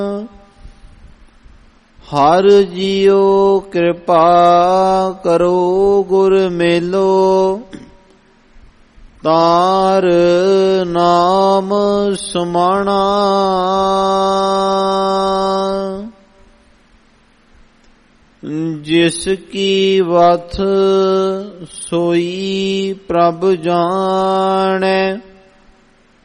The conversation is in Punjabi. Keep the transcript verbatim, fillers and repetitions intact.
ਹਰ ਜੀਉ ਕਿਰਪਾ ਕਰੋ ਗੁਰ ਮੇਲੋ, ਤਾਰ ਨਾਮ ਸੁਮਾਣਾ। ਜਿਸ ਕੀ ਵਥ ਸੋਈ ਪ੍ਰਭ ਜਾਣੈ,